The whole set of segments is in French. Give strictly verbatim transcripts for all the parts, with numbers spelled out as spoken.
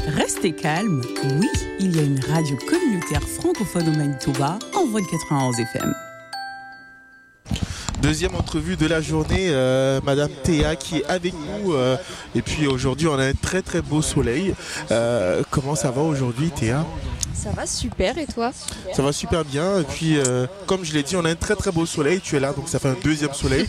Restez calme, oui, il y a une radio communautaire francophone au Manitoba, Envol quatre-vingt-onze F M. Deuxième entrevue de la journée, euh, Madame Théa qui est avec nous. Euh, et puis aujourd'hui, on a un très très beau soleil. Euh, comment ça va aujourd'hui, Théa ? Ça va super, et toi ? Ça va super bien. Et puis, euh, comme je l'ai dit, on a un très très beau soleil. Tu es là, donc ça fait un deuxième soleil.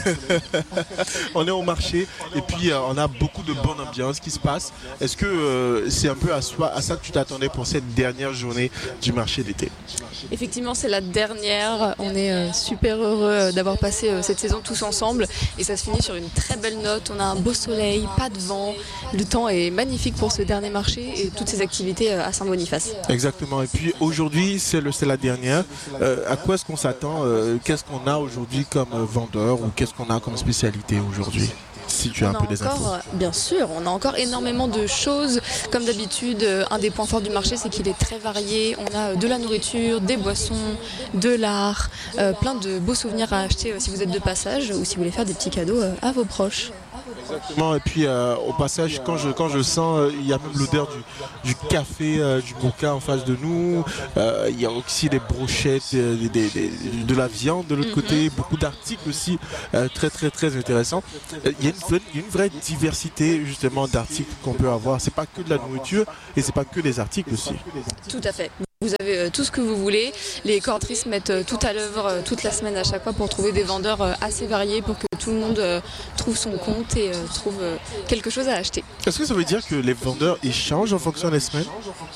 On est au marché et puis euh, on a beaucoup de bonne ambiance qui se passe. Est-ce que euh, c'est un peu à, soi, à ça que tu t'attendais pour cette dernière journée du marché d'été ? Effectivement, c'est la dernière. On est euh, super heureux d'avoir passé euh, cette saison tous ensemble. Et ça se finit sur une très belle note. On a un beau soleil, pas de vent. Le temps est magnifique pour ce dernier marché et toutes ces activités euh, à Saint-Boniface. Exactement. Et puis aujourd'hui, c'est, le, c'est la dernière. Euh, à quoi est-ce qu'on s'attend ? euh, Qu'est-ce qu'on a aujourd'hui comme euh, vendeur ou qu'est-ce qu'on a comme spécialité aujourd'hui ? Si tu as on un peu des encore, infos. Bien sûr, on a encore énormément de choses. Comme d'habitude, un des points forts du marché, c'est qu'il est très varié. On a de la nourriture, des boissons, de l'art, euh, plein de beaux souvenirs à acheter euh, si vous êtes de passage ou si vous voulez faire des petits cadeaux euh, à vos proches. Exactement, et puis euh, au passage, quand je, quand je sens, euh, il y a même l'odeur du, du café, euh, du mocha en face de nous. Euh, il y a aussi des brochettes, euh, des, des, des, de la viande de l'autre mm-hmm. côté, beaucoup d'articles aussi euh, très très très intéressants. Euh, il y a une, il y a une vraie diversité justement d'articles qu'on peut avoir. C'est pas que de la nourriture et c'est pas que des articles aussi. Tout à fait. Vous avez euh, tout ce que vous voulez. Les coordinatrices mettent euh, tout à l'œuvre euh, toute la semaine à chaque fois pour trouver des vendeurs euh, assez variés pour que tout le monde euh, trouve son compte et euh, trouve euh, quelque chose à acheter. Est-ce que ça veut dire que les vendeurs ils changent en fonction des semaines ?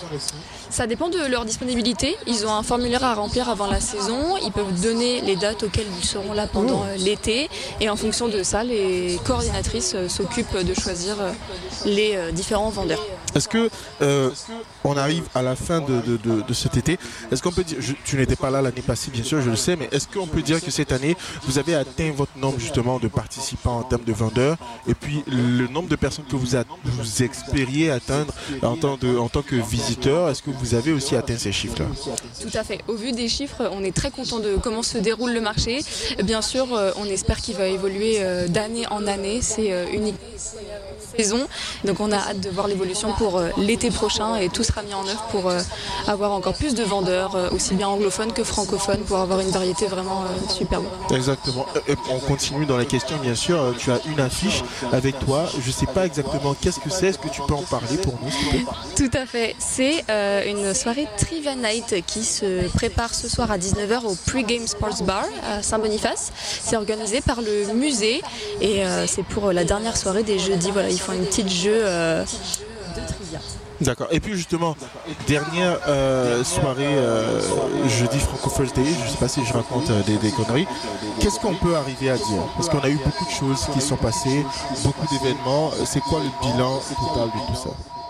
Ça dépend de leur disponibilité. Ils ont un formulaire à remplir avant la saison. Ils peuvent donner les dates auxquelles ils seront là pendant euh, l'été. Et en fonction de ça, les coordinatrices euh, s'occupent de choisir euh, les euh, différents vendeurs. Est-ce que euh, on arrive à la fin de, de, de, de cet été ? Est-ce qu'on peut dire, je, tu n'étais pas là l'année passée, bien sûr, je le sais, mais est-ce qu'on peut dire que cette année, vous avez atteint votre nombre justement de participants en termes de vendeurs, et puis le nombre de personnes que vous, a, vous espériez atteindre en tant, de, en tant que visiteur, est-ce que vous avez aussi atteint ces chiffres-là ? Tout à fait. Au vu des chiffres, on est très content de comment se déroule le marché. Bien sûr, on espère qu'il va évoluer d'année en année. C'est unique saison, donc on a hâte de voir l'évolution pour euh, l'été prochain et tout sera mis en œuvre pour euh, avoir encore plus de vendeurs, euh, aussi bien anglophones que francophones, pour avoir une variété vraiment euh, superbe. Exactement. Et on continue dans les questions, bien sûr. Tu as une affiche avec toi. Je ne sais pas exactement qu'est-ce que c'est. Est-ce que tu peux en parler pour nous, s'il te plaît ? Tout à fait. C'est euh, une soirée Trivia Night qui se prépare ce soir à dix-neuf heures au Pre-Game Sports Bar à Saint-Boniface. C'est organisé par le musée et euh, c'est pour la dernière soirée des jeudis. Voilà, ils font une petite jeu euh, de trivia. D'accord. Et puis justement, dernière euh, soirée euh, jeudi Franco First Day, je ne sais pas si je raconte euh, des, des conneries. Qu'est-ce qu'on peut arriver à dire ? Parce qu'on a eu beaucoup de choses qui sont passées, beaucoup d'événements. C'est quoi le bilan total de tout ça ?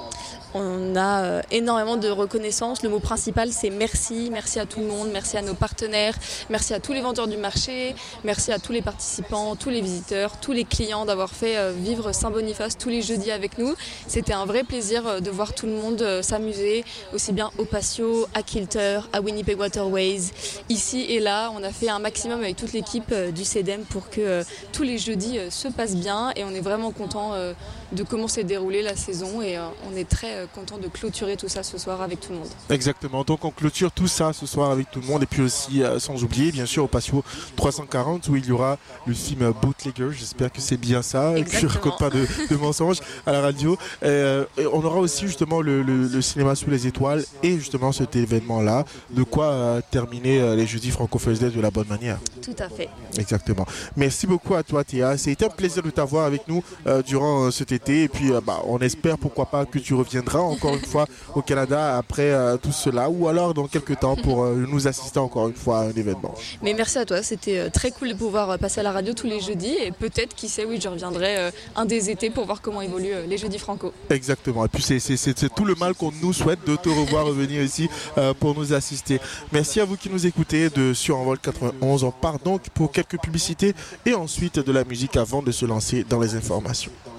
On a euh, énormément de reconnaissance. Le mot principal, c'est merci. Merci à tout le monde. Merci à nos partenaires. Merci à tous les vendeurs du marché. Merci à tous les participants, tous les visiteurs, tous les clients d'avoir fait euh, vivre Saint-Boniface tous les jeudis avec nous. C'était un vrai plaisir euh, de voir tout le monde euh, s'amuser, aussi bien au Patio, à Kilter, à Winnipeg Waterways. Ici et là, on a fait un maximum avec toute l'équipe euh, du C E D E M pour que euh, tous les jeudis euh, se passent bien. Et on est vraiment content euh, de comment s'est déroulée la saison. Et euh, on est très euh, content de clôturer tout ça ce soir avec tout le monde. Exactement, donc on clôture tout ça ce soir avec tout le monde et puis aussi euh, sans oublier bien sûr au Patio trois cent quarante où il y aura le film Bootlegger, j'espère que c'est bien ça, que je ne raconte pas de, de mensonges à la radio. Euh, et on aura aussi justement le, le, le cinéma sous les étoiles et justement cet événement là, de quoi euh, terminer euh, les jeudis Franco First Day de la bonne manière. Tout à fait. Exactement. Merci beaucoup à toi Théa, c'était un plaisir de t'avoir avec nous euh, durant euh, cet été et puis euh, bah, on espère pourquoi pas que tu reviendras encore une fois au Canada après euh, tout cela ou alors dans quelques temps pour euh, nous assister encore une fois à un événement. Mais merci à toi, c'était euh, très cool de pouvoir passer à la radio tous les jeudis et peut-être, qui sait, oui, je reviendrai euh, un des étés pour voir comment évoluent euh, les jeudis franco. Exactement, et puis c'est, c'est, c'est, c'est tout le mal qu'on nous souhaite de te revoir revenir ici euh, pour nous assister. Merci à vous qui nous écoutez de sur Envol quatre-vingt-onze. On part donc pour quelques publicités et ensuite de la musique avant de se lancer dans les informations.